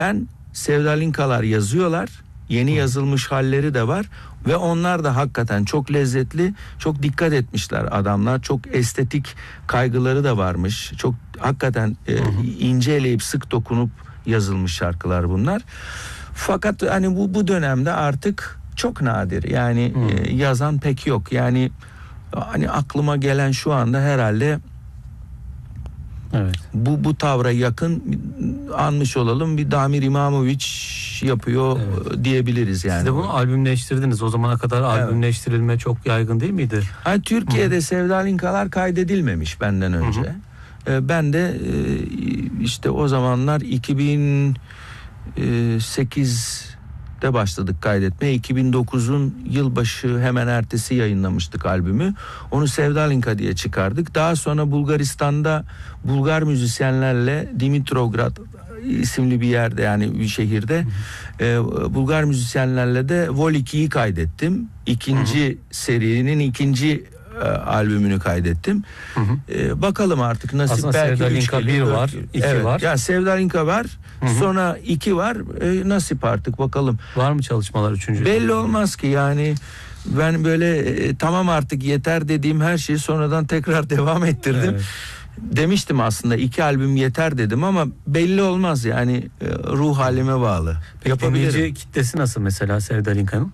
Sevda Linkalar yazıyorlar. Yeni yazılmış halleri de var ve onlar da hakikaten çok lezzetli, çok dikkat etmişler adamlar. Çok estetik kaygıları da varmış. Çok hakikaten ince eleyip sık dokunup yazılmış şarkılar bunlar. Fakat hani bu dönemde artık çok nadir. Yani yazan pek yok. Yani hani aklıma gelen şu anda herhalde bu tavra yakın anmış olalım, bir Damir İmamoviç yapıyor diyebiliriz yani. Siz de bunu albümleştirdiniz. O zamana kadar albümleştirilme çok yaygın değil miydi? Hani Türkiye'de Sevda Linkalar kaydedilmemiş benden önce. Ben de işte o zamanlar 2008'de başladık kaydetmeye. 2009'un yılbaşı hemen ertesi yayınlamıştık albümü. Onu Sevda Linka diye çıkardık. Daha sonra Bulgaristan'da Bulgar müzisyenlerle Dimitrovgrad isimli bir yerde, yani bir şehirde Bulgar müzisyenlerle de Vol 2'yi kaydettim. İkinci serinin ikinci albümünü kaydettim. Bakalım artık nasip. Aslında belki Sevda Linka 1 var, 2 var. Ya Sevda Linka var. Sonra 2 var. Nasip artık, bakalım. Var mı çalışmalar 3. Belli olmaz ki yani. Ben böyle tamam artık yeter dediğim her şeyi sonradan tekrar devam ettirdim. Demiştim aslında 2 albüm yeter dedim ama belli olmaz yani, ruh halime bağlı. Peki dinleyici kitlesi nasıl mesela Sevda Linka'nın?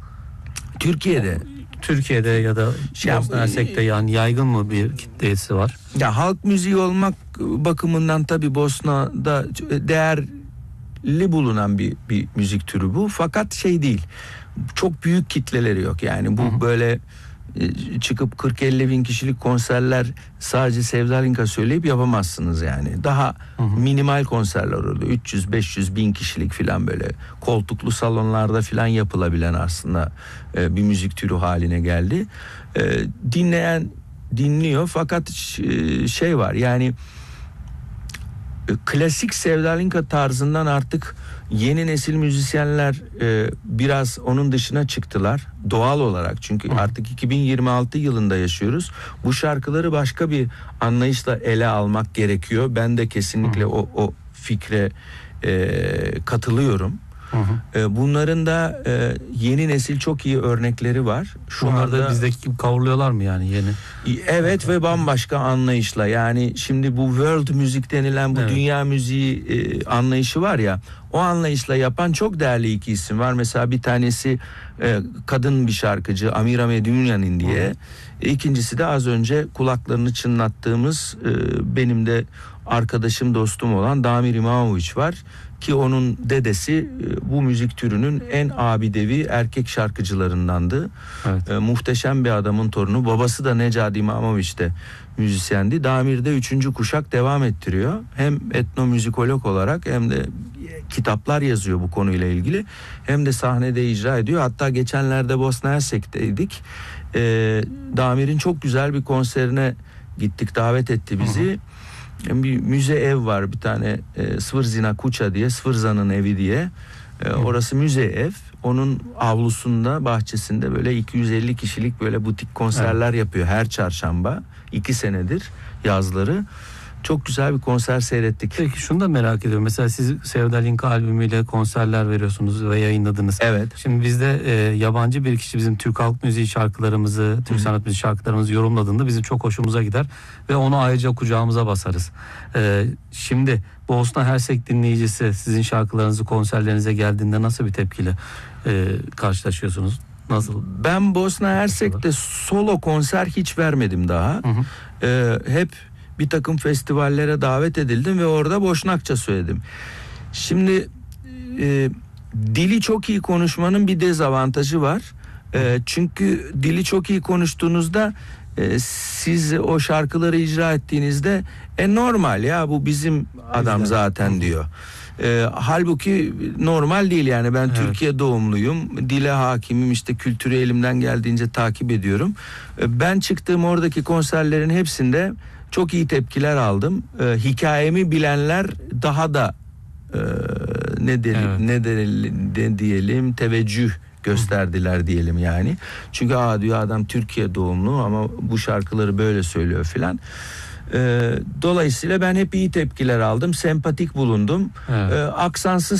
Türkiye'de ya da Bosna Hersek'te yani yaygın mı bir kitlesi var? Ya halk müziği olmak bakımından tabii Bosna'da değerli bulunan bir müzik türü bu. Fakat şey değil. Çok büyük kitleleri yok. Yani bu böyle çıkıp 40-50 bin kişilik konserler sadece Sevda Linka söyleyip yapamazsınız yani. Daha minimal konserler oluyor. 300-500 bin kişilik filan, böyle koltuklu salonlarda filan yapılabilen aslında bir müzik türü haline geldi. Dinleyen dinliyor fakat şey var yani, klasik Sevda Linka tarzından artık yeni nesil müzisyenler biraz onun dışına çıktılar doğal olarak, çünkü artık 2026 yılında yaşıyoruz. Bu şarkıları başka bir anlayışla ele almak gerekiyor. Ben de kesinlikle o fikre katılıyorum. Bunların da yeni nesil çok iyi örnekleri var. Bunlar da bizdeki gibi kavruluyorlar mı yani yeni? Evet, ve bambaşka anlayışla, yani şimdi bu world müzik denilen bu dünya müziği anlayışı var ya, o anlayışla yapan çok değerli 2 isim var. Mesela bir tanesi kadın bir şarkıcı, Amira Medunyanin diye. İkincisi de az önce kulaklarını çınlattığımız benim de arkadaşım, dostum olan Damir İmamoviç var. Ki onun dedesi bu müzik türünün en abidevi erkek şarkıcılarındandı. Muhteşem bir adamın torunu. Babası da Necati İmamoviç de müzisyendi. Damir de 3. kuşak devam ettiriyor. Hem etnomüzikolog olarak hem de kitaplar yazıyor bu konuyla ilgili. Hem de sahnede icra ediyor. Hatta geçenlerde Bosna Hersek'teydik. Damir'in çok güzel bir konserine gittik. Davet etti bizi. Bir müze ev var bir tane, Svrdzina Kuća diye, Svrdza'nın evi diye. Orası müze ev. Onun avlusunda, bahçesinde böyle 250 kişilik böyle butik konserler yapıyor her çarşamba. 2 senedir yazları. Çok güzel bir konser seyrettik. Peki şunu da merak ediyorum. Mesela siz Sevda Linka albümüyle konserler veriyorsunuz ve yayınladınız. Evet. Şimdi bizde yabancı bir kişi bizim Türk halk müziği şarkılarımızı, Türk sanat müziği şarkılarımızı yorumladığında bizim çok hoşumuza gider ve onu ayrıca kucağımıza basarız. Şimdi Bosna Hersek dinleyicisi sizin şarkılarınızı konserlerinize geldiğinde nasıl bir tepkiyle karşılaşıyorsunuz? Nasıl? Ben Bosna Hersek'te solo konser hiç vermedim daha. Hep bir takım festivallere davet edildim ve orada Boşnakça söyledim. Şimdi dili çok iyi konuşmanın bir dezavantajı var. Çünkü dili çok iyi konuştuğunuzda siz o şarkıları icra ettiğinizde normal ya, bu bizim adam zaten diyor. Halbuki normal değil yani, ben Türkiye doğumluyum, dile hakimim, işte kültürü elimden geldiğince takip ediyorum. Ben çıktığım oradaki konserlerin hepsinde çok iyi tepkiler aldım. Hikayemi bilenler daha da ne diyelim teveccüh gösterdiler diyelim yani. Çünkü diyor adam Türkiye doğumlu ama bu şarkıları böyle söylüyor filan. Dolayısıyla ben hep iyi tepkiler aldım, sempatik bulundum. Evet. Aksansız